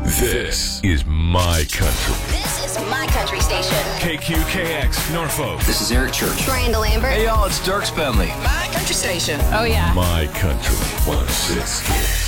This is my country. This is my country station. KQKX Norfolk. This is Eric Church. Miranda Lambert. Hey y'all, it's Dirks Bentley. My country station. Oh yeah. My country 106.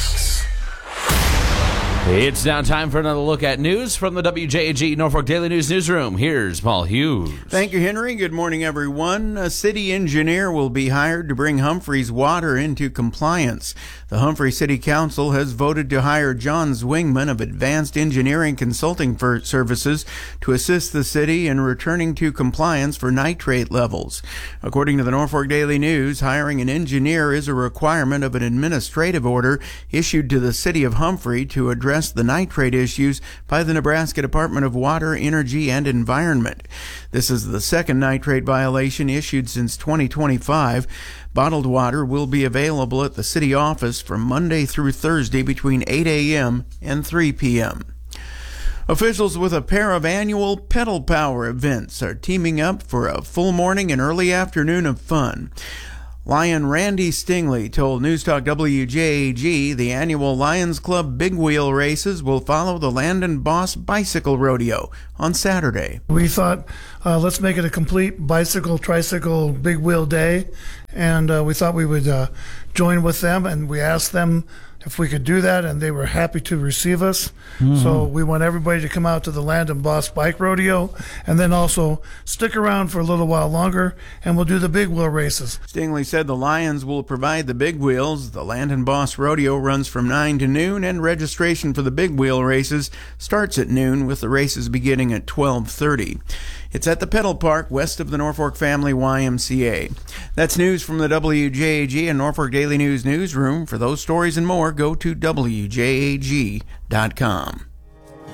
It's now time for another look at news from the WJAG Norfolk Daily News Newsroom. Here's Paul Hughes. Thank you, Henry. Good morning, everyone. A city engineer will be hired to bring Humphreys Water into compliance. The Humphrey City Council has voted to hire John Zwingman of Advanced Engineering Consulting Services to assist the city in returning to compliance for nitrate levels. According to the Norfolk Daily News, hiring an engineer is a requirement of an administrative order issued to the city of Humphrey to address the nitrate issues by the Nebraska Department of Water, Energy, and Environment. This is the second nitrate violation issued since 2025. Bottled water will be available at the city office from Monday through Thursday between 8 a.m. and 3 p.m. Officials with a pair of annual Pedal Power events are teaming up for a full morning and early afternoon of fun. Lion Randy Stingley told Newstalk WJAG the annual Lions Club Big Wheel races will follow the Landon Boss Bicycle Rodeo on Saturday. We thought, let's make it a complete bicycle, tricycle, big wheel day, and we thought we would join with them, and we asked them if we could do that, and they were happy to receive us. So we want everybody to come out to the Landon Boss Bike Rodeo, and then also stick around for a little while longer, and we'll do the big wheel races. Stingley said the Lions will provide the big wheels. The Landon Boss Rodeo runs from 9 to noon, and registration for the big wheel races starts at noon, with the races beginning at 12:30. It's at the Pedal Park west of the Norfolk Family YMCA. That's news from the WJAG and Norfolk Daily News newsroom. For those stories and more, go to WJAG.com.